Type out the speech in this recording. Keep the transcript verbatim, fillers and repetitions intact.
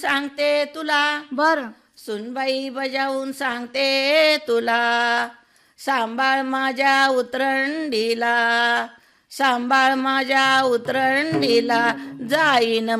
सांगते तुला बर सुनबाई बजावून सांगते तुला सांभाळ माझ्या उतरंडीला सांभाळ माझ्या उतरंडीला जाईन